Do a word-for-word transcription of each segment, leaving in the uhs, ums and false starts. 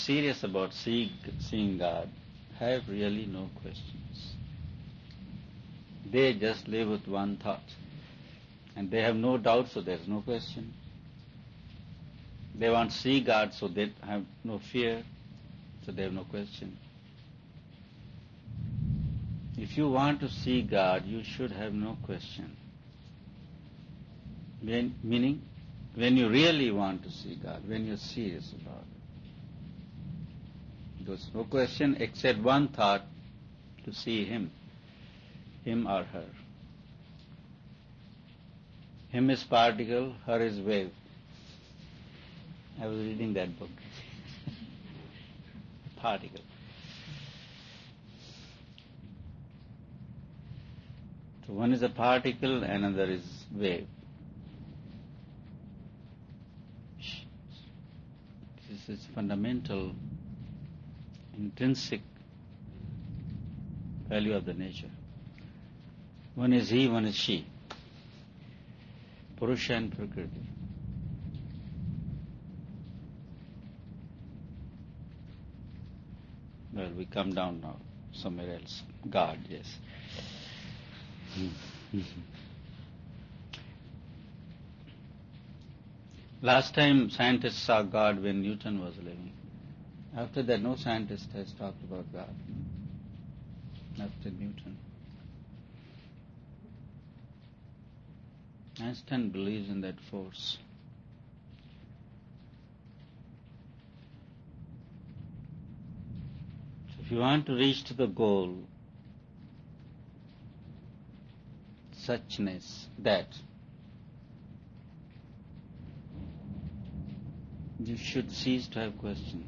serious about seeing, seeing God have really no questions. They just live with one thought. And they have no doubt, so there is no question. They want to see God, so they have no fear, so they have no question. If you want to see God, you should have no question. When, meaning, when you really want to see God, when you're serious about it. There's no question except one thought, to see Him, Him or her. Him is particle, her is wave. I was reading that book. Particle. So one is a particle, another is wave. This is fundamental, intrinsic value of the nature. One is he, one is she. Purusha and Prakriti. Well, we come down now, somewhere else. God, yes. Last time scientists saw God when Newton was living. After that, no scientist has talked about God. After Newton. Einstein believes in that force. So if you want to reach to the goal, suchness, that, you should cease to have question.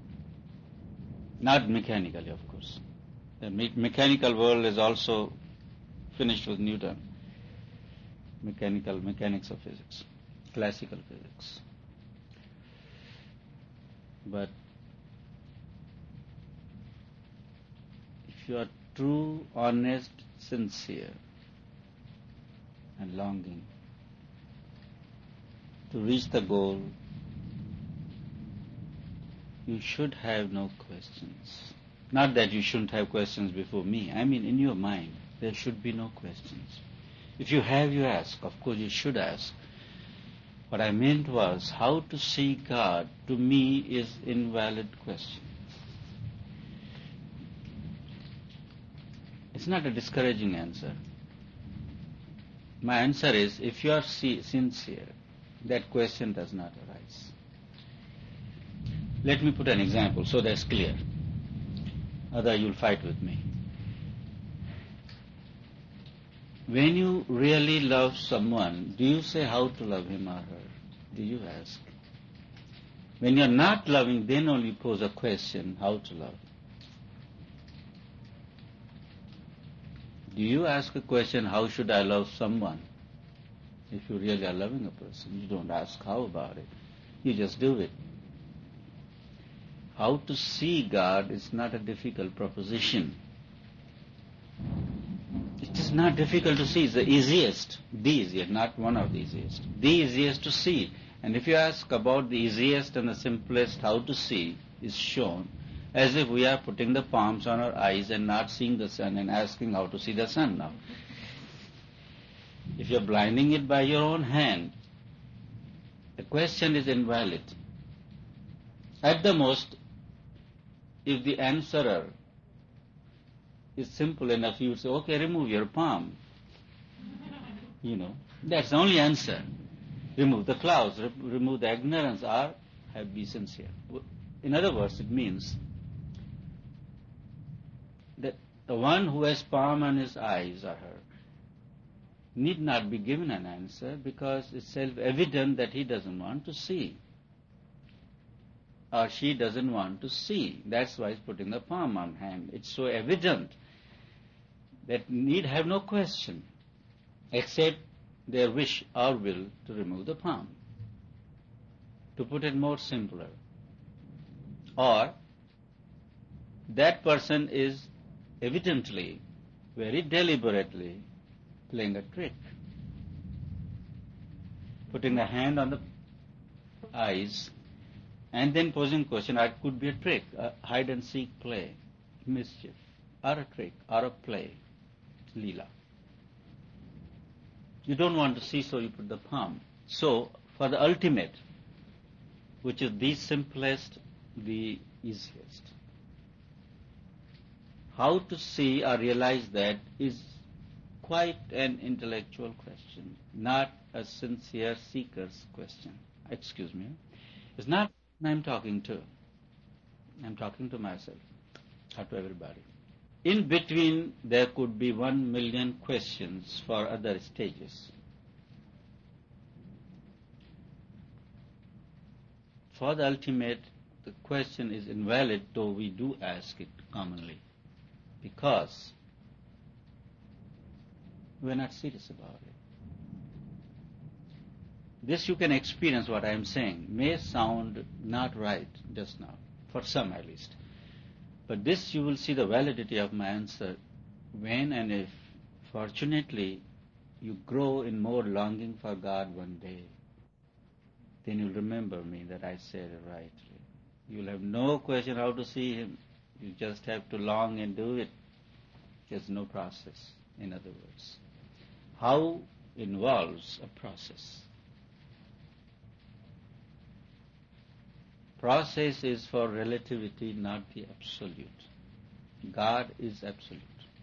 Not mechanically, of course. The me- mechanical world is also finished with Newton. Mechanical, mechanics of physics, classical physics. But if you are true, honest, sincere, and longing to reach the goal, you should have no questions. Not that you shouldn't have questions before me. I mean, in your mind, there should be no questions. If you have, you ask. Of course, you should ask. What I meant was, how to see God, to me, is invalid question. It's not a discouraging answer. My answer is, if you are sincere, that question does not arise. Let me put an example so that's clear. Otherwise you'll fight with me. When you really love someone, do you say how to love him or her? Do you ask? When you're not loving, then only pose a question, how to love. Do you ask a question, how should I love someone? If you really are loving a person, you don't ask how about it. You just do it. How to see God is not a difficult proposition. It is not difficult to see. It's the easiest. The easiest, not one of the easiest. The easiest to see. And if you ask about the easiest and the simplest how to see, is shown as if we are putting the palms on our eyes and not seeing the sun and asking how to see the sun now. If you are blinding it by your own hand, the question is invalid. At the most, if the answerer is simple enough, you would say, okay, remove your palm. You know, that's the only answer. Remove the clouds, re- remove the ignorance, or have be sincere. In other words, it means that the one who has palm on his eyes or her need not be given an answer because it's self-evident that he doesn't want to see. Or she doesn't want to see. That's why he's putting the palm on hand. It's so evident that need have no question except their wish or will to remove the palm. To put it more simpler, or that person is evidently, very deliberately playing a trick, putting the hand on the eyes And then posing question, it could be a trick, a hide and seek play, mischief, or a trick, or a play, Leela. You don't want to see, so you put the palm. So, for the ultimate, which is the simplest, the easiest, how to see or realize that is quite an intellectual question, not a sincere seeker's question. Excuse me. It's not I'm talking to. I'm talking to myself, not to everybody. In between, there could be one million questions for other stages. For the ultimate, the question is invalid, though we do ask it commonly, because we're not serious about it. This you can experience what I am saying. May sound not right just now, for some at least. But this you will see the validity of my answer when and if, fortunately, you grow in more longing for God one day. Then you'll remember me that I said it rightly. You'll have no question how to see Him. You just have to long and do it. There's no process, in other words. How involves a process. Process is for relativity, not the absolute. God is absolute.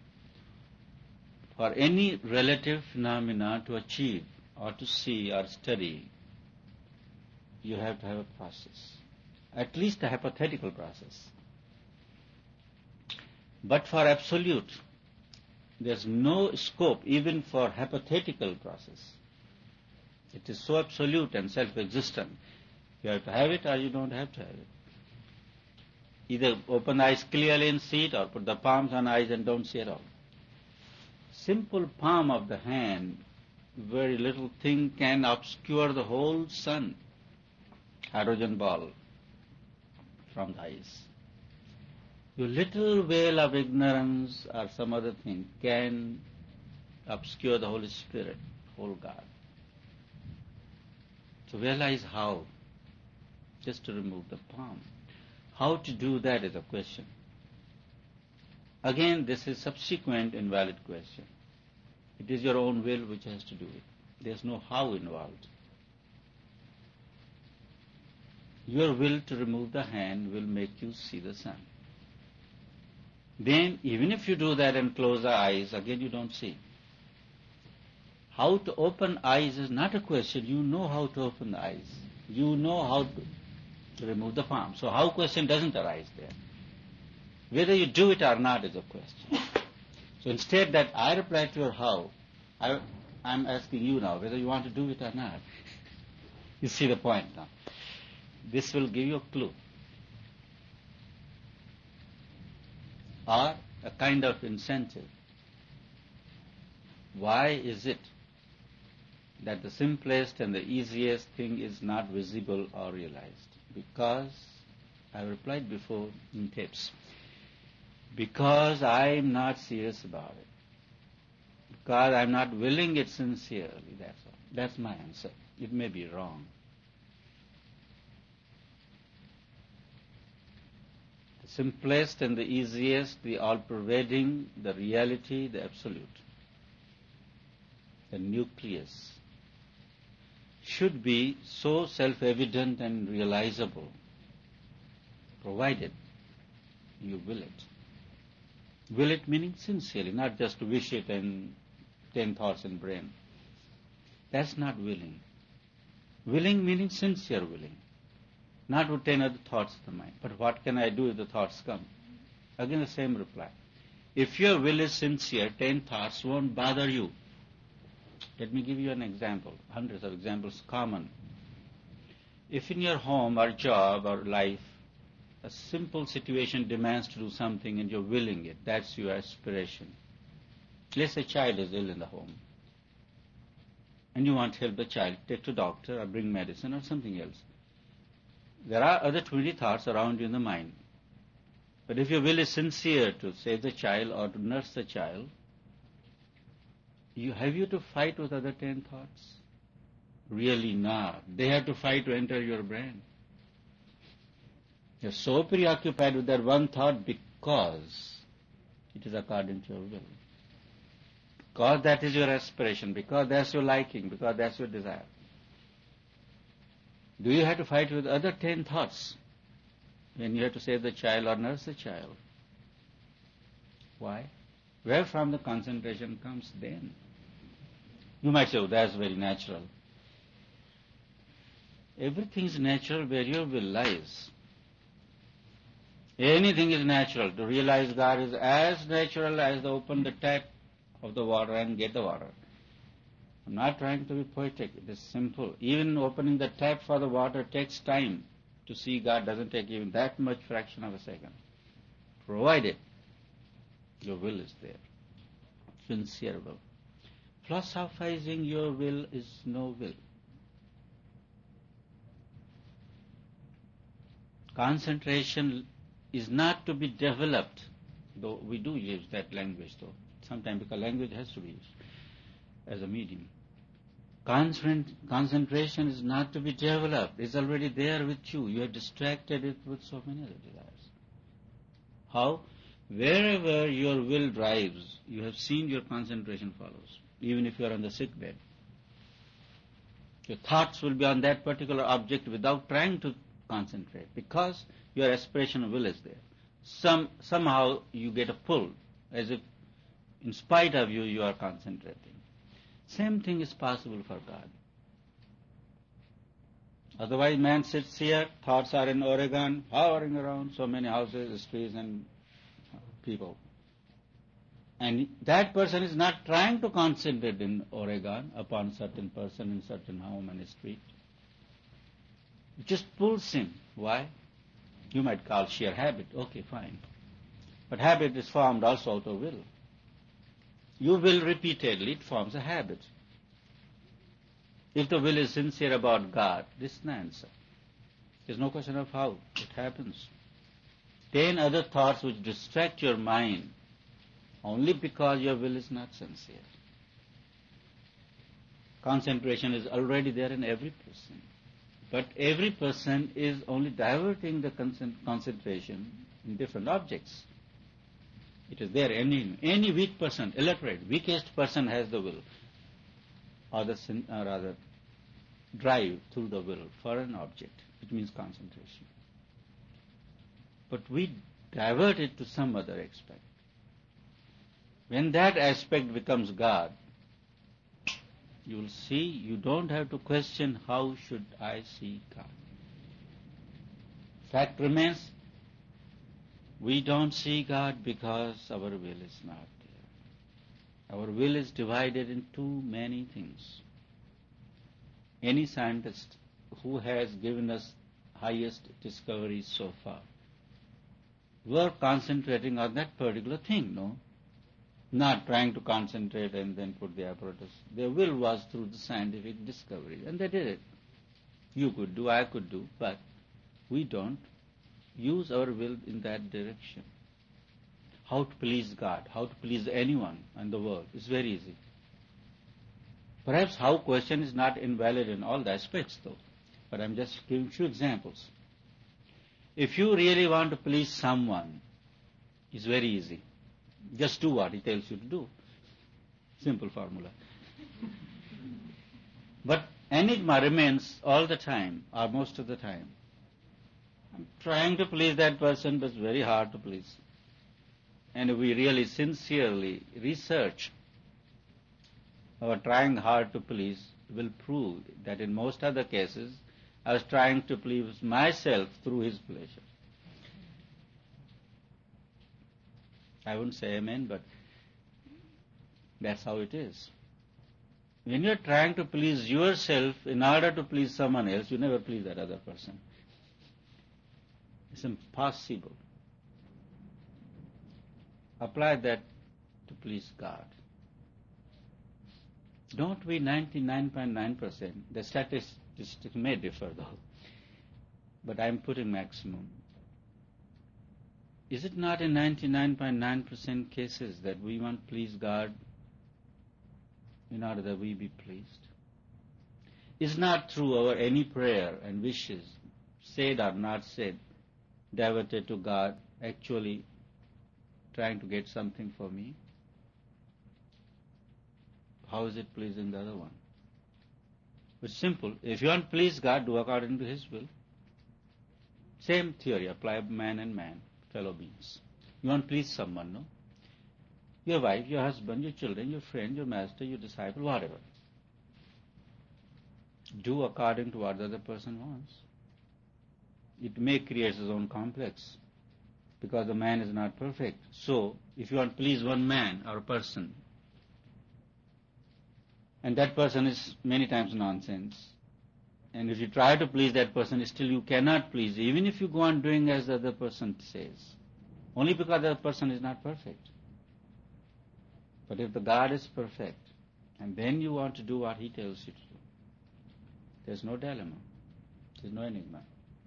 For any relative phenomena to achieve or to see or study, you have to have a process, at least a hypothetical process. But for absolute, there's no scope even for hypothetical process. It is so absolute and self-existent. You have to have it or you don't have to have it. Either open the eyes clearly and see it, or put the palms on eyes and don't see at all. Simple palm of the hand, very little thing can obscure the whole sun, hydrogen ball from the eyes. Your little veil of ignorance or some other thing can obscure the Holy Spirit, whole God. So realize how. Just to remove the palm. How to do that is a question. Again, this is subsequent invalid question. It is your own will which has to do it. There's no how involved. Your will to remove the hand will make you see the sun. Then, even if you do that and close the eyes, again you don't see. How to open eyes is not a question. You know how to open the eyes. You know how to to remove the palm. So how question doesn't arise there. Whether you do it or not is a question. So instead that I reply to your how, I, I'm asking you now whether you want to do it or not. You see the point now. This will give you a clue. Or a kind of incentive. Why is it that the simplest and the easiest thing is not visible or realized? Because, I replied before in tapes, because I'm not serious about it. Because I'm not willing it sincerely, that's all. That's my answer. It may be wrong. The simplest and the easiest, the all-pervading, the reality, the absolute, the nucleus, should be so self-evident and realizable, provided you will it. Will it meaning sincerely, not just to wish it and ten thoughts in brain. That's not willing. Willing meaning sincere willing, not with ten other thoughts in the mind. But what can I do if the thoughts come? Again the same reply. If your will is sincere, ten thoughts won't bother you. Let me give you an example, hundreds of examples common. If in your home or job or life, a simple situation demands to do something and you're willing it, that's your aspiration. Let's say a child is ill in the home and you want to help the child, take to doctor or bring medicine or something else. There are other twenty thoughts around you in the mind. But if your will is sincere to save the child or to nurse the child, You have you to fight with other ten thoughts? Really not. They have to fight to enter your brain. You're so preoccupied with that one thought because it is according to your will. Because that is your aspiration, because that's your liking, because that's your desire. Do you have to fight with other ten thoughts when you have to save the child or nurse the child? Why? Where from the concentration comes then? You might say, oh, that's very natural. Everything is natural where your will lies. Anything is natural. To realize God is as natural as to open the tap of the water and get the water. I'm not trying to be poetic. It is simple. Even opening the tap for the water takes time. To see God doesn't take even that much fraction of a second. Provided your will is there. Sincere will. Philosophizing your will is no will. Concentration is not to be developed, though we do use that language, though, sometimes because language has to be used as a medium. Concentration is not to be developed. It's already there with you. You have distracted it with so many other desires. How? Wherever your will drives, you have seen your concentration follows, even if you are on the sick bed. Your thoughts will be on that particular object without trying to concentrate, because your aspiration will is there. Some, somehow you get a pull, as if in spite of you, you are concentrating. Same thing is possible for God. Otherwise, man sits here, thoughts are in Oregon, hovering around so many houses, streets, and people. And that person is not trying to concentrate in Oregon upon certain person in certain home and street. It just pulls him. Why? You might call sheer habit. Okay, fine. But habit is formed also out of will. You will repeatedly, it forms a habit. If the will is sincere about God, this is the answer. There's no question of how it happens. Ten other thoughts which distract your mind only because your will is not sincere. Concentration is already there in every person. But every person is only diverting the concentration in different objects. It is there. Any, any weak person, illiterate, weakest person has the will, or the or rather drive through the will for an object, which means concentration. But we divert it to some other aspect. When that aspect becomes God, you will see you don't have to question how should I see God. Fact remains, we don't see God because our will is not there. Our will is divided into too many things. Any scientist who has given us highest discoveries so far were concentrating on that particular thing, no? Not trying to concentrate and then put the apparatus. Their will was through the scientific discovery, and they did it. You could do, I could do, but we don't use our will in that direction. How to please God, how to please anyone in the world is very easy. Perhaps how question is not invalid in all the aspects, though, but I'm just giving few examples. If you really want to please someone, it's very easy. Just do what he tells you to do. Simple formula. But enigma remains all the time, or most of the time. I'm trying to please that person, but it's very hard to please. And if we really sincerely research our trying hard to please, will prove that in most other cases, I was trying to please myself through his pleasure. I wouldn't say amen, but that's how it is. When you're trying to please yourself in order to please someone else, you never please that other person. It's impossible. Apply that to please God. Don't we ninety-nine point nine percent, the statistics may differ though, but I'm putting maximum. Is it not in ninety-nine point nine percent cases that we want to please God in order that we be pleased? It's not through our any prayer and wishes, said or not said, devoted to God actually trying to get something for me? How is it pleasing the other one? It's simple. If you want to please God, do according to His will. Same theory, apply man and man, fellow beings. You want to please someone, no? Your wife, your husband, your children, your friend, your master, your disciple, whatever. Do according to what the other person wants. It may create its own complex, because the man is not perfect. So, if you want to please one man or a person, and that person is many times nonsense, and if you try to please that person, still you cannot please, even if you go on doing as the other person says, only because the other person is not perfect. But if the God is perfect, and then you want to do what He tells you to do, there's no dilemma, there's no enigma.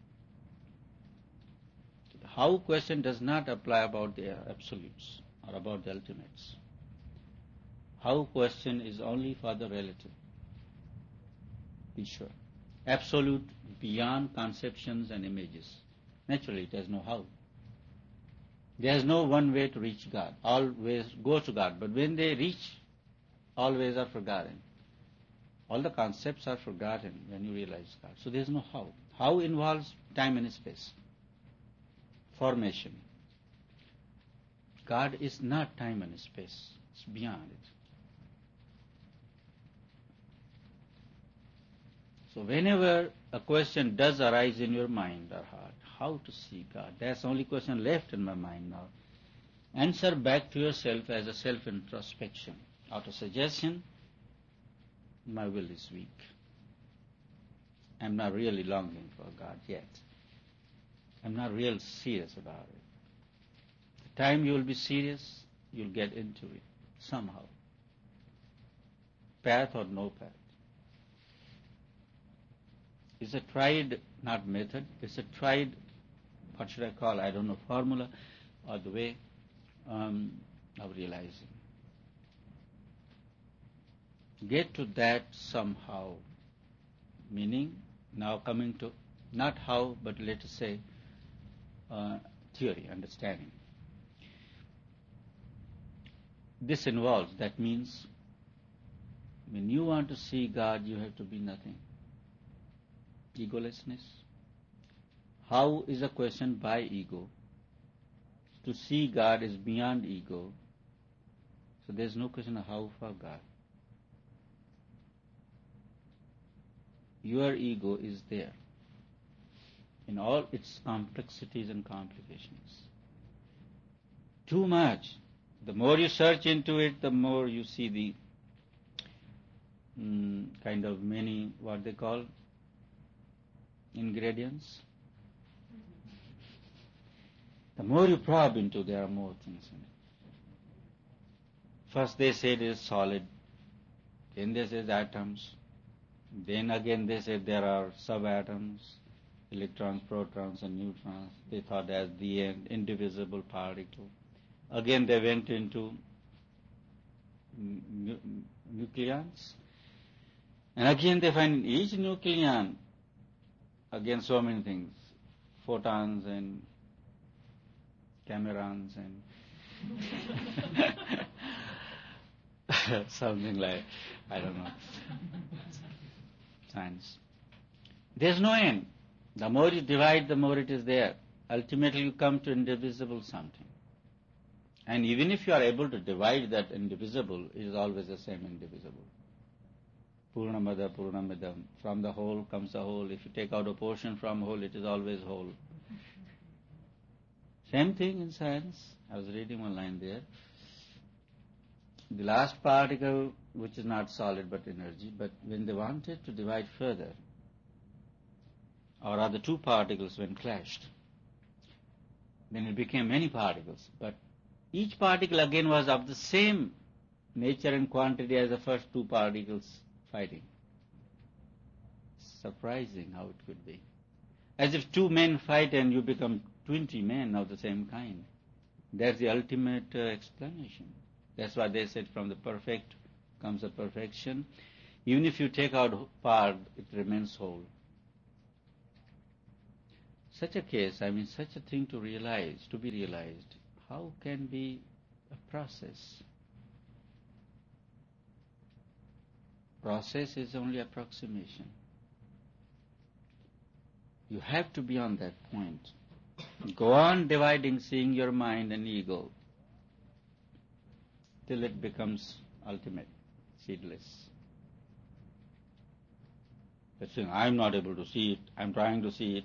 The how question does not apply about the absolutes or about the ultimates. How question is only for the relative. Be sure. Absolute beyond conceptions and images. Naturally, it has no how. There is no one way to reach God. All ways go to God. But when they reach, all ways are forgotten. All the concepts are forgotten when you realize God. So there is no how. How involves time and space. Formation. God is not time and space. It's beyond it. So whenever a question does arise in your mind or heart, how to see God, that's the only question left in my mind now. Answer back to yourself as a self-introspection. Auto-suggestion, my will is weak. I'm not really longing for God yet. I'm not real serious about it. The time you will be serious, you'll get into it somehow. Path or no path. It's a tried, not method, it's a tried, what should I call, I don't know, formula or the way um, of realizing. Get to that somehow, meaning now coming to not how, but let us say uh, theory, understanding. This involves, that means when you want to see God, you have to be nothing. Egolessness. How is a question by ego. To see God is beyond ego. So there is no question of how for God. Your ego is there in all its complexities and complications. Too much. The more you search into it, the more you see the mm, kind of many, what they call, ingredients. The more you probe into, there are more things in it. First they say it is solid, then they say atoms, then again they said there are subatoms, electrons, protons and neutrons. They thought as the end, indivisible particle. Again they went into nu- nucleons, and again they find in each nucleon again so many things, photons and camerons and something like, I don't know, science. There's no end. The more you divide, the more it is there. Ultimately you come to indivisible something. And even if you are able to divide that indivisible, it is always the same indivisible. Purnamada Purnamidam. From the whole comes the whole. If you take out a portion from whole, it is always whole. Same thing in science. I was reading one line there. The last particle, which is not solid but energy, but when they wanted to divide further, or rather two particles when clashed, then it became many particles. But each particle again was of the same nature and quantity as the first two particles fighting. Surprising how it could be. As if two men fight and you become twenty men of the same kind. That's the ultimate uh, explanation. That's why they said from the perfect comes the perfection. Even if you take out part, it remains whole. such a case, I mean, such a thing to realize, to be realized, how can be a process? Process is only approximation. You have to be on that point. Go on dividing, seeing your mind and ego, till it becomes ultimate, seedless. But saying, I'm not able to see it, I'm trying to see it.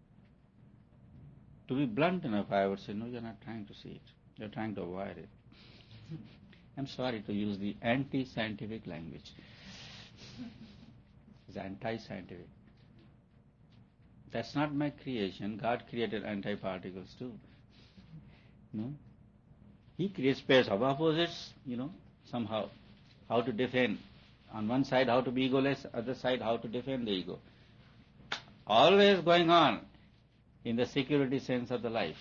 To be blunt enough, I would say, no, you're not trying to see it. You're trying to avoid it. I'm sorry to use the anti-scientific language. It's anti-scientific. That's not my creation. God created antiparticles too. No? He creates pairs of opposites, you know, somehow. How to defend. On one side, how to be egoless, other side, how to defend the ego. Always going on in the security sense of the life.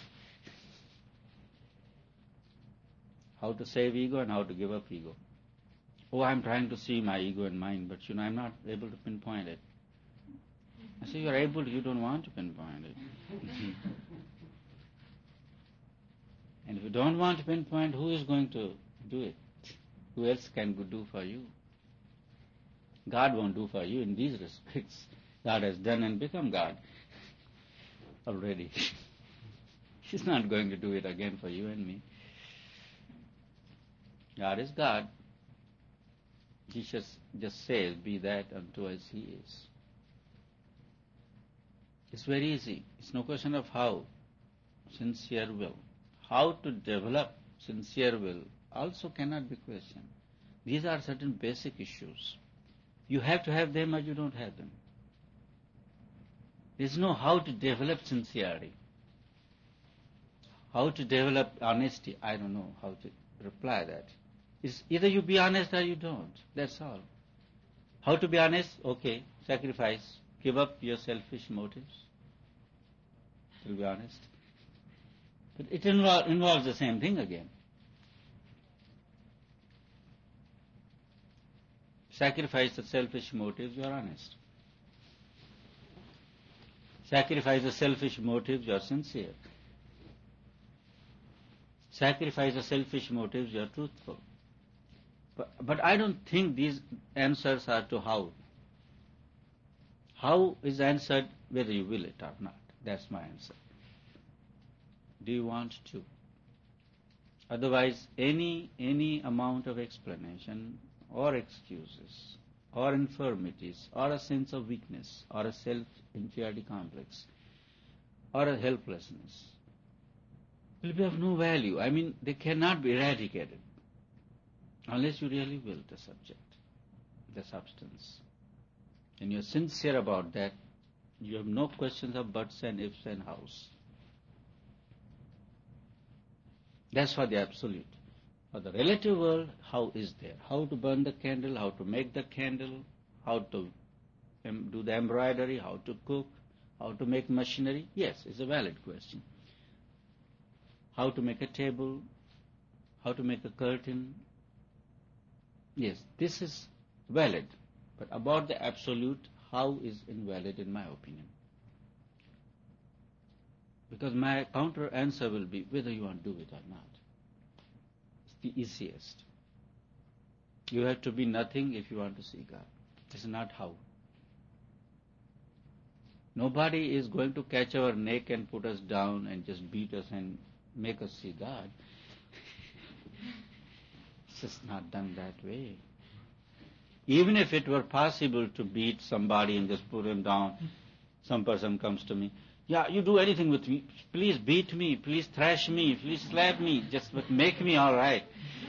How to save ego and how to give up ego. Oh, I'm trying to see my ego and mind, but you know, I'm not able to pinpoint it. I say, you're able, you don't want to pinpoint it. And if you don't want to pinpoint, who is going to do it? Who else can do for you? God won't do for you in these respects. God has done and become God already. He's not going to do it again for you and me. God is God. Jesus just says, be that unto as He is. It's very easy. It's no question of how. Sincere will. How to develop sincere will also cannot be questioned. These are certain basic issues. You have to have them or you don't have them. There's no how to develop sincerity. How to develop honesty. I don't know how to reply that. It's either you be honest or you don't. That's all. How to be honest? Okay, sacrifice. Give up your selfish motives. To be honest. But it invol- involves the same thing again. Sacrifice the selfish motives, you are honest. Sacrifice the selfish motives, you are sincere. Sacrifice the selfish motives, you are truthful. But, but I don't think these answers are to how. How is answered whether you will it or not. That's my answer. Do you want to? Otherwise, any any amount of explanation or excuses or infirmities or a sense of weakness or a self-inferiority complex or a helplessness will be of no value. I mean, they cannot be eradicated unless you really will the subject, the substance. And you're sincere about that, you have no questions of buts and ifs and hows. That's for the absolute. For the relative world, how is there? How to burn the candle, how to make the candle, how to um, do the embroidery, how to cook, how to make machinery? Yes, it's a valid question. How to make a table, how to make a curtain? Yes, this is valid. But about the absolute, how is invalid in my opinion. Because my counter answer will be whether you want to do it or not. It's the easiest. You have to be nothing if you want to see God. This is not how. Nobody is going to catch our neck and put us down and just beat us and make us see God. It's just not done that way. Even if it were possible to beat somebody and just put him down, some person comes to me, yeah, you do anything with me. Please beat me. Please thrash me. Please slap me. Just but make me all right.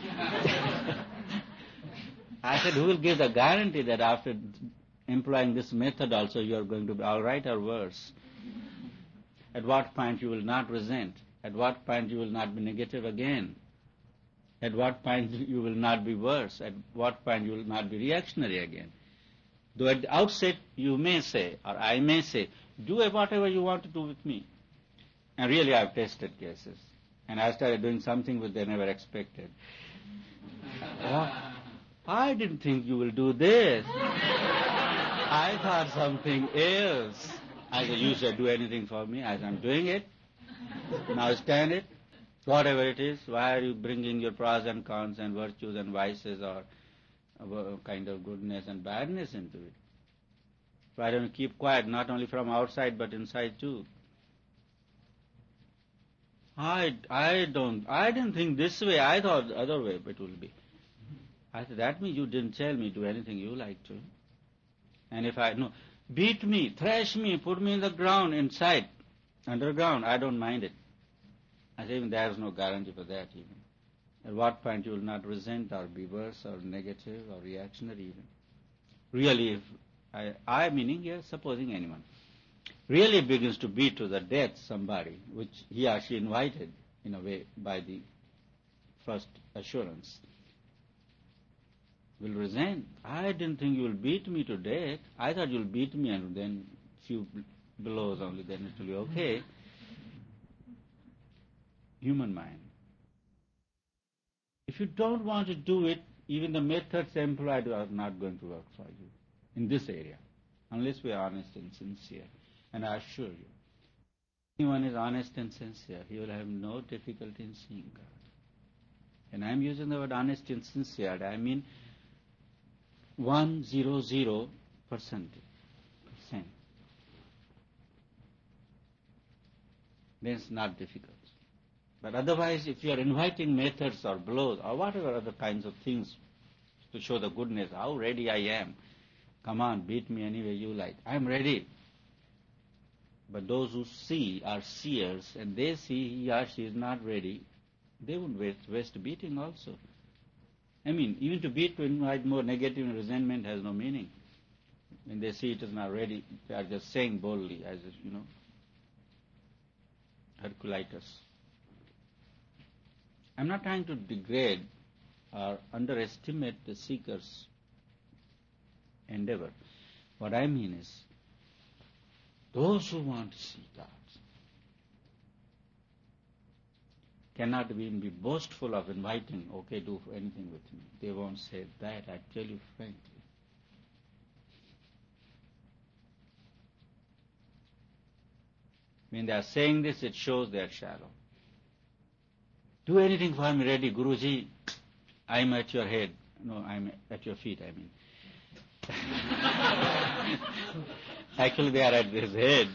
I said, who will give the guarantee that after employing this method also you are going to be all right or worse? At what point you will not resent? At what point you will not be negative again? At what point you will not be worse? At what point you will not be reactionary again? Though at the outset you may say, or I may say, do whatever you want to do with me. And really I've tested cases. And I started doing something which they never expected. Oh, I didn't think you will do this. I thought something else. I said, you said do anything for me. I said, I'm doing it. Now stand it. Whatever it is, why are you bringing your pros and cons and virtues and vices or a kind of goodness and badness into it? Why don't you keep quiet, not only from outside but inside too? I, I don't, I didn't think this way. I thought the other way it will be. I said, that means you didn't tell me do anything you like to. And if I, no, beat me, thrash me, put me in the ground, inside, underground, I don't mind it. I say, even there is no guarantee for that even. At what point you will not resent or be worse or negative or reactionary even. Really, if I, I meaning here, supposing anyone, really begins to beat to the death somebody, which he or she invited in a way by the first assurance, will resent. I didn't think you will beat me to death. I thought you will beat me and then few blows only, then it will be okay. Human mind. If you don't want to do it, even the methods employed are not going to work for you in this area, unless we are honest and sincere. And I assure you, if anyone is honest and sincere, he will have no difficulty in seeing God. And I am using the word honest and sincere, I mean one zero zero percent. Percent. Then it's not difficult. But otherwise, if you are inviting methods or blows or whatever other kinds of things to show the goodness, how ready I am, come on, beat me any way you like, I am ready. But those who see are seers, and they see he or she is not ready, they would waste, waste beating also. I mean, even to beat to invite more negative and resentment has no meaning. When they see it is not ready, they are just saying boldly, as you know, Herculitus. I'm not trying to degrade or underestimate the seeker's endeavor. What I mean is, those who want to see God cannot even be boastful of inviting, okay, do anything with me. They won't say that, I tell you frankly. When they are saying this, it shows they are shallow. Do anything for me, ready, Guruji, I'm at your head. No, I'm at your feet, I mean. Actually, they are at his head.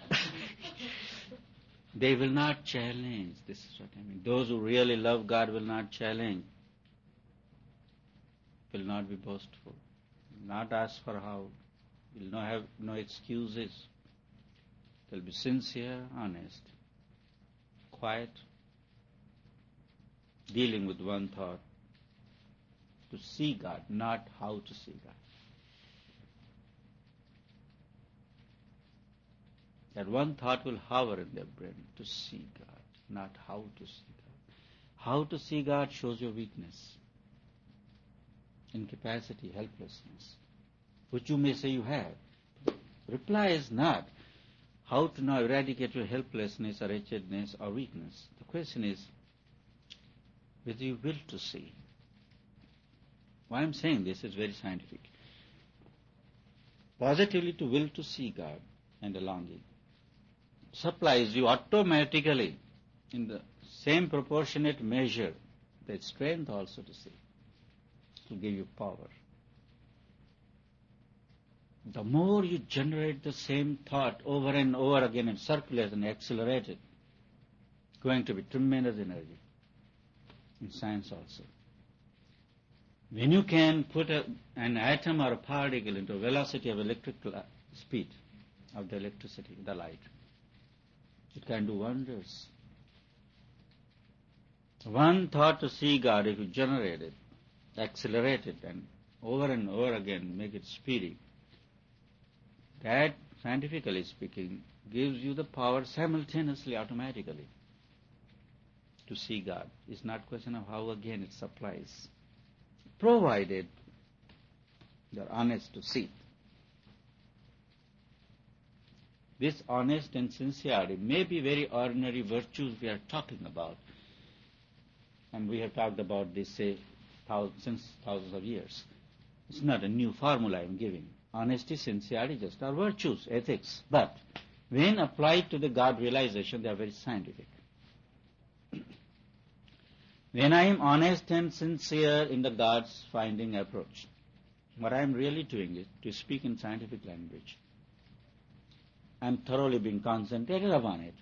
They will not challenge. This is what I mean. Those who really love God will not challenge, will not be boastful, will not ask for how, will not have no excuses. They'll be sincere, honest, quiet, dealing with one thought, to see God, not how to see God. That one thought will hover in their brain, to see God, not how to see God. How to see God shows your weakness, incapacity, helplessness, which you may say you have. Reply is not how to now eradicate your helplessness or wretchedness or weakness. The question is whether you will to see. Why I'm saying this is very scientific. Positively to will to see God and the longing supplies you automatically in the same proportionate measure the strength also to see, to give you power. The more you generate the same thought over and over again and circulate and accelerate it, going to be tremendous energy in science also. When you can put a, an atom or a particle into a velocity of electrical speed of the electricity, the light, it can do wonders. One thought to see God, if you generate it, accelerate it, and over and over again make it speedy, that, scientifically speaking, gives you the power simultaneously, automatically, to see God. It's not a question of how, again, it supplies, provided you're honest to see. This honest and sincerity may be very ordinary virtues we are talking about. And we have talked about this, say, thousands, since thousands of years. It's not a new formula I'm giving. Honesty, sincerity, just are virtues, ethics. But when applied to the God realization, they are very scientific. When I am honest and sincere in the God's finding approach, what I am really doing is to speak in scientific language. I am thoroughly being concentrated upon it.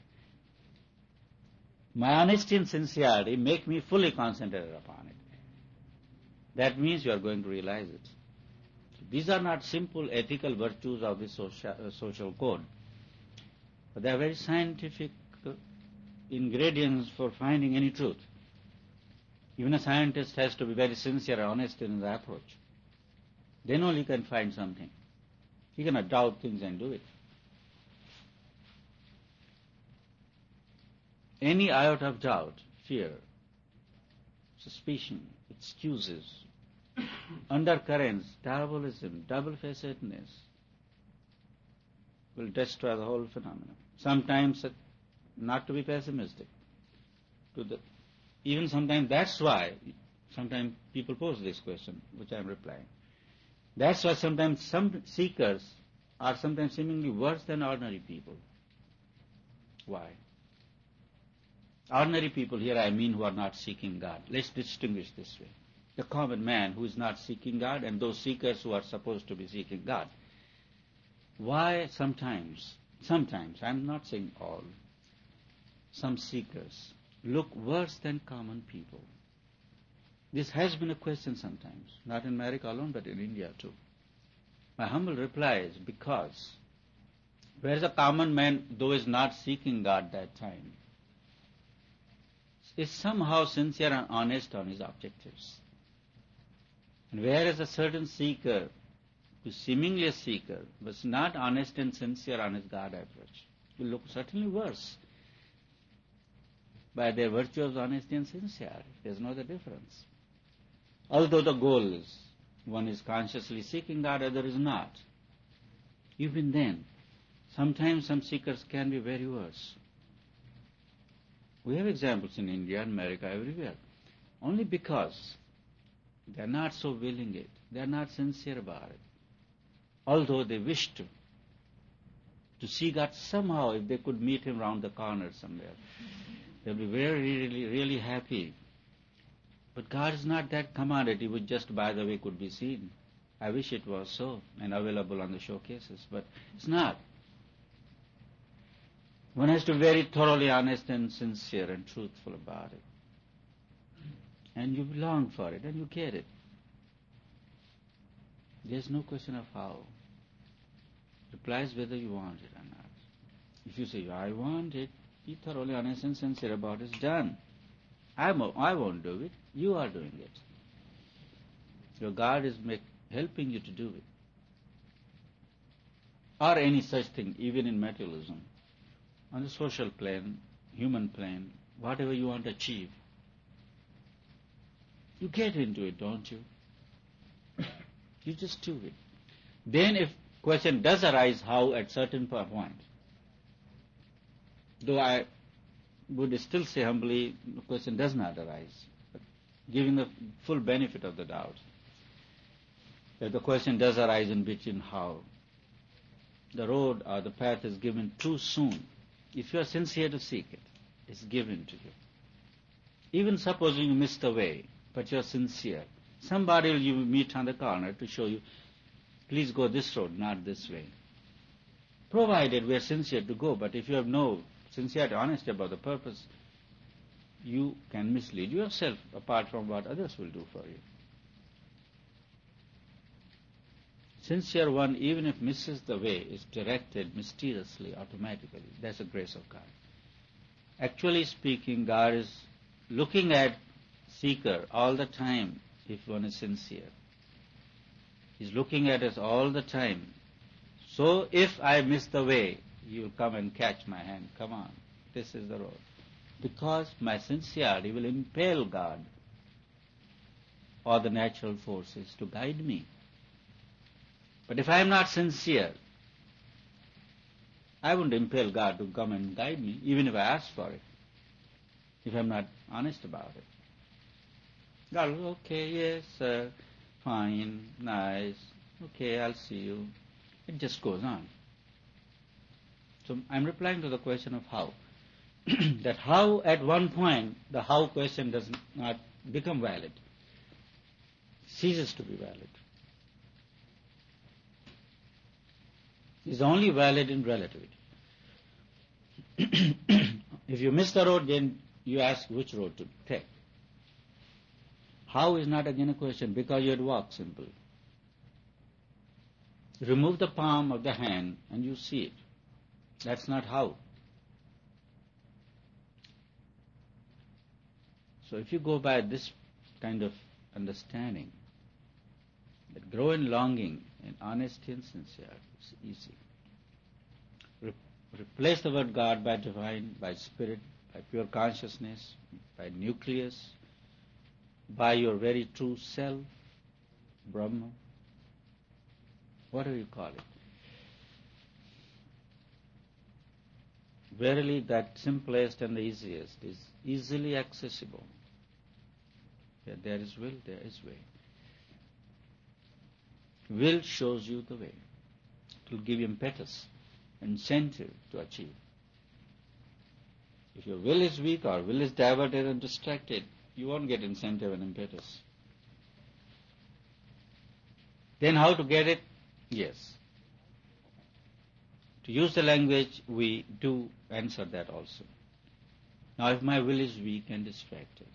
My honesty and sincerity make me fully concentrated upon it. That means you are going to realize it. These are not simple ethical virtues of the social, uh, social code, but they are very scientific uh, ingredients for finding any truth. Even a scientist has to be very sincere and honest in his approach. Then only he can find something. He cannot doubt things and do it. Any iota of doubt, fear, suspicion, excuses, undercurrents, diabolism, double-facedness will destroy the whole phenomenon. Sometimes, uh, not to be pessimistic, to the even sometimes that's why sometimes people pose this question, which I am replying. That's why sometimes some seekers are sometimes seemingly worse than ordinary people. Why? Ordinary people, here I mean who are not seeking God. Let's distinguish this way. The common man who is not seeking God and those seekers who are supposed to be seeking God. Why sometimes, sometimes, I'm not saying all, some seekers look worse than common people? This has been a question sometimes, not in America alone, but in India too. My humble reply is because whereas a common man, though is not seeking God that time, is somehow sincere and honest on his objectives. And whereas a certain seeker, who is seemingly a seeker, was not honest and sincere on his God approach, will look certainly worse by their virtue of honesty and sincerity. There's no other difference. Although the goal is, one is consciously seeking God, other is not. Even then, sometimes some seekers can be very worse. We have examples in India, America, everywhere. Only because they are not so willing it, they are not sincere about it. Although they wish to, to see God somehow, if they could meet Him round the corner somewhere, they'll be very, really, really happy. But God is not that commodity which just by the way could be seen. I wish it was so and available on the showcases, but it's not. One has to be very thoroughly honest and sincere and truthful about it. And you long for it and you get it. There's no question of how. It applies whether you want it or not. If you say, I want it, be thoroughly honest and sincere about it, it's done. I won't, I won't do it. You are doing it. Your God is make, helping you to do it. Or any such thing, even in materialism. On the social plane, human plane, whatever you want to achieve, you get into it, don't you? You just do it. Then if question does arise, how at certain point, though I would still say humbly, the question does not arise, but giving the full benefit of the doubt, that the question does arise in between how the road or the path is given too soon. If you are sincere to seek it, it's given to you. Even supposing you miss the way, but you are sincere, somebody will you meet on the corner to show you, please go this road, not this way. Provided we are sincere to go, but if you have no sincerity, honesty about the purpose, you can mislead yourself apart from what others will do for you. Sincere one, even if misses the way, is directed mysteriously, automatically. That's the grace of God. Actually speaking, God is looking at seeker all the time if one is sincere. He's looking at us all the time. So if I miss the way, He will come and catch my hand. Come on, this is the road. Because my sincerity will impel God or the natural forces to guide me. But if I am not sincere, I won't impel God to come and guide me, even if I ask for it, if I am not honest about it. God will, okay, yes, sir, fine, nice, okay, I'll see you. It just goes on. So I'm replying to the question of how. That how at one point the how question does not become valid, ceases to be valid. It's only valid in relativity. If you miss the road, then you ask which road to take. How is not again a question because you had walked simple. Remove the palm of the hand and you see it. That's not how. So if you go by this kind of understanding, that grow in longing and honesty and sincerity, it's easy. Re- replace the word God by divine, by spirit, by pure consciousness, by nucleus, by your very true self, Brahma, whatever you call it. Verily that simplest and the easiest is easily accessible. Where there is will, there is way. Will shows you the way. It will give you impetus, incentive to achieve. If your will is weak or will is diverted and distracted, you won't get incentive and impetus. Then how to get it? Yes. To use the language, we do answer that also. Now if my will is weak and distracted,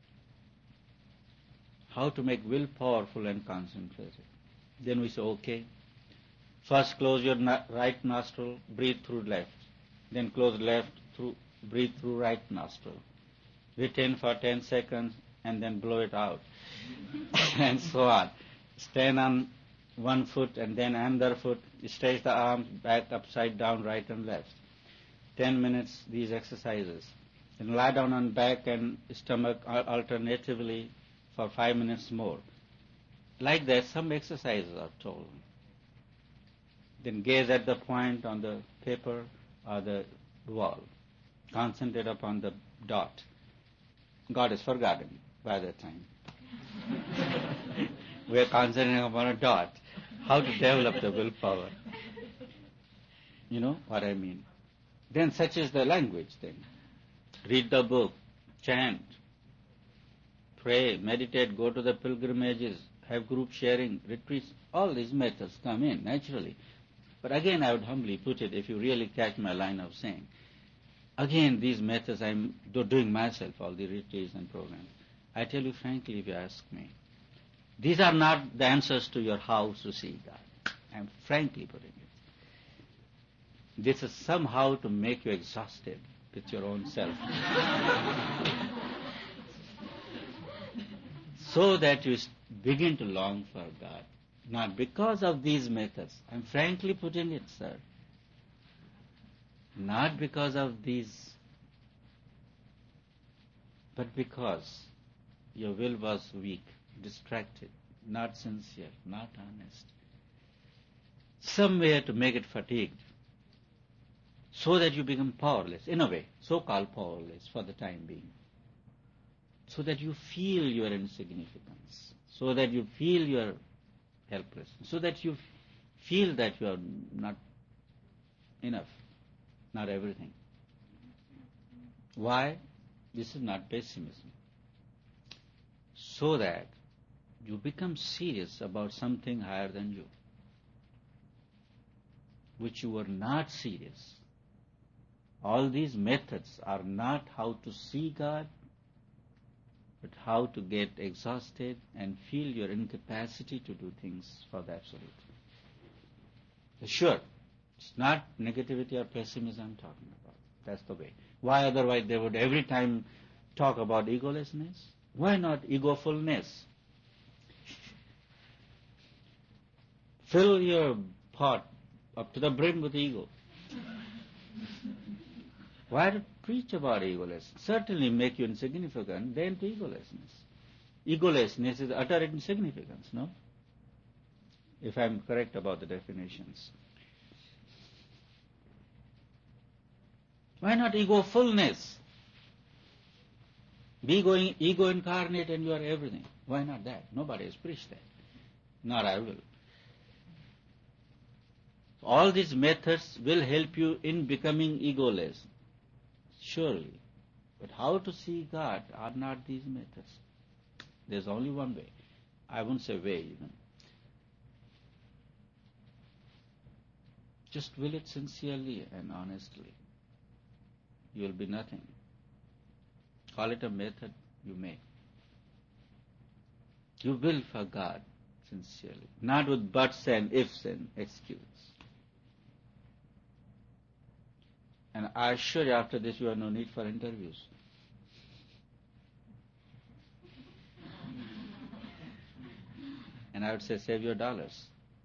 how to make will powerful and concentrated? Then we say, okay, first close your na- right nostril, breathe through left. Then close left, through, breathe through right nostril. Retain for ten seconds and then blow it out. And so on. Stand on one foot and then another foot. Stretch the arms back, upside down, right and left. Ten minutes, these exercises. Then lie down on back and stomach alternatively for five minutes more. Like that, some exercises are told. Then gaze at the point on the paper or the wall. Concentrate upon the dot. God is forgotten by that time. We are concentrating upon a dot. How to develop the willpower. You know what I mean? Then such is the language then. Read the book, chant, pray, meditate, go to the pilgrimages, have group sharing, retreats. All these methods come in naturally. But again, I would humbly put it, if you really catch my line of saying, again, these methods I'm do- doing myself, all the retreats and programs. I tell you frankly, if you ask me, these are not the answers to your how to see God. I'm frankly putting it. This is somehow to make you exhausted with your own self. So that you begin to long for God. Not because of these methods. I'm frankly putting it, sir. Not because of these, but because your will was weak, distracted, not sincere, not honest. Somewhere to make it fatigued, so that you become powerless, in a way, so-called powerless for the time being. So that you feel your insignificance, so that you feel your helplessness, so that you feel that you are not enough, not everything. Why? This is not pessimism. So that you become serious about something higher than you, which you were not serious. All these methods are not how to see God, but how to get exhausted and feel your incapacity to do things for the absolute. Sure, it's not negativity or pessimism I'm talking about. That's the way. Why otherwise they would every time talk about egolessness? Why not egofulness? Fill your pot up to the brim with ego. Why to preach about egolessness? Certainly make you insignificant, then to egolessness. Egolessness is utter insignificance, no? If I'm correct about the definitions. Why not egofulness? Be going ego incarnate and you are everything. Why not that? Nobody has preached that. Nor I will. All these methods will help you in becoming egoless, surely. But how to see God are not these methods. There's only one way. I won't say way even. Just will it sincerely and honestly. You will be nothing. Call it a method, you may. You will for God sincerely, not with buts and ifs and excuses. And I assure you after this you have no need for interviews. And I would say save your dollars.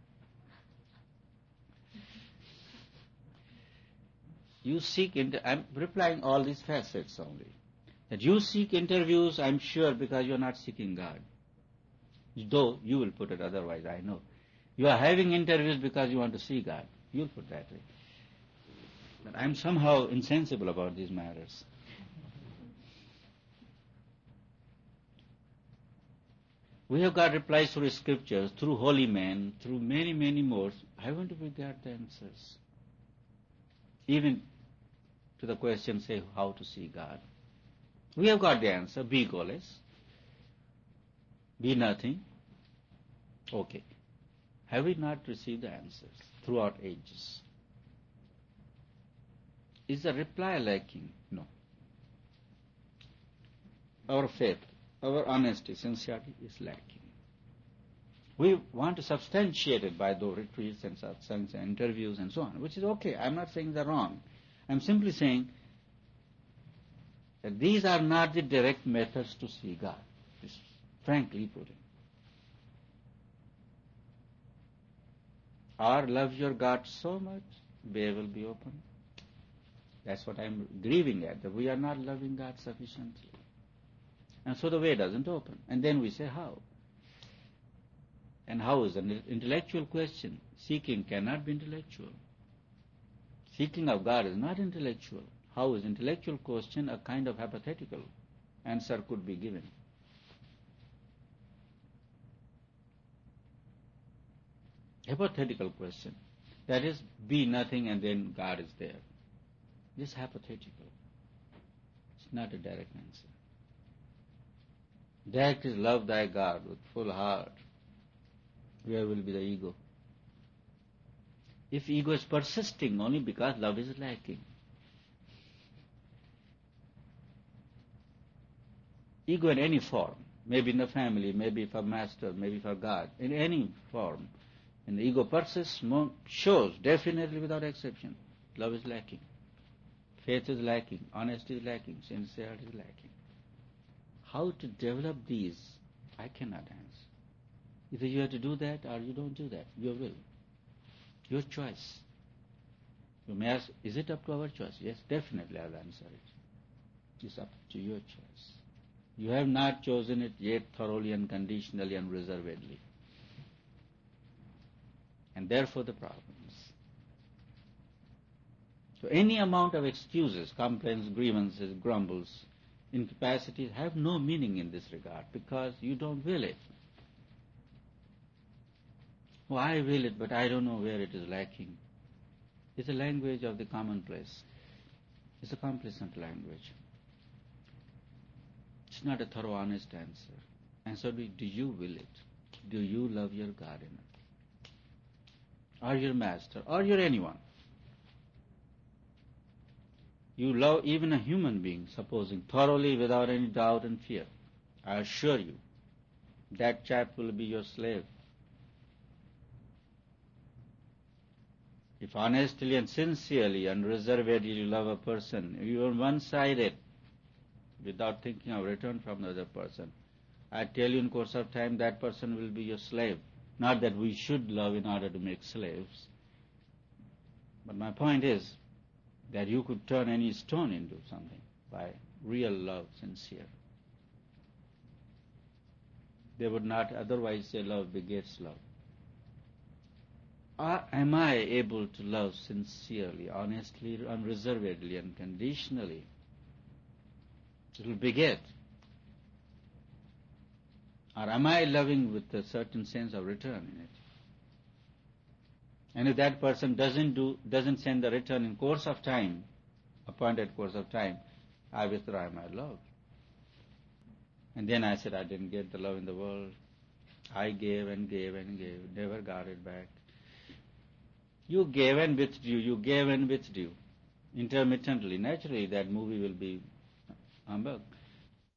You seek, inter- I'm replying all these facets only. That you seek interviews, I'm sure, because you're not seeking God. Though you will put it otherwise, I know. You are having interviews because you want to see God. You'll put that way. But I'm somehow insensible about these matters. We have got replies through scriptures, through holy men, through many, many more. I want to get the answers. Even to the question, say, how to see God. We have got the answer. Be goalless. Be nothing. Okay. Have we not received the answers throughout ages? Is the reply lacking? No. Our faith, our honesty, sincerity is lacking. We want to substantiate it by those retreats and satsangs and interviews and so on, which is okay. I'm not saying they're wrong. I'm simply saying that these are not the direct methods to see God, just frankly put it. Or love your God so much, way will be open. That's what I'm grieving at, that we are not loving God sufficiently. And so the way doesn't open. And then we say, how? And how is an intellectual question. Seeking cannot be intellectual. Seeking of God is not intellectual. How is intellectual question a kind of hypothetical answer could be given? Hypothetical question. That is, be nothing and then God is there. This is hypothetical. It's not a direct answer. Direct is love thy God with full heart. Where will be the ego? If ego is persisting only because love is lacking. Ego in any form, maybe in the family, maybe for master, maybe for God, in any form, and the ego persists, shows definitely without exception, love is lacking. Faith is lacking, honesty is lacking, sincerity is lacking. How to develop these, I cannot answer. Either you have to do that or you don't do that. Your will. Your choice. You may ask, is it up to our choice? Yes, definitely I will answer it. It's up to your choice. You have not chosen it yet thoroughly and conditionally and reservedly. And therefore the problems. So any amount of excuses, complaints, grievances, grumbles, incapacities have no meaning in this regard because you don't will it. Oh, I will it, but I don't know where it is lacking. It's a language of the commonplace. It's a complacent language. It's not a thorough, honest answer. Answer be, do you will it? Do you love your God enough? Or your master, or your anyone? You love even a human being, supposing thoroughly without any doubt and fear. I assure you, that chap will be your slave. If honestly and sincerely and reservedly you love a person, you are one-sided, without thinking of return from the other person, I tell you in course of time that person will be your slave. Not that we should love in order to make slaves. But my point is that you could turn any stone into something by real love, sincere. They would not otherwise say love begets love. Or am I able to love sincerely, honestly, unreservedly, unconditionally? It will beget. Or am I loving with a certain sense of return in it? And if that person doesn't do, doesn't send the return in course of time, appointed course of time, I withdraw my love. And then I said, I didn't get the love in the world. I gave and gave and gave, never got it back. You gave and withdrew, you gave and withdrew. Intermittently, naturally that movie will be humbug.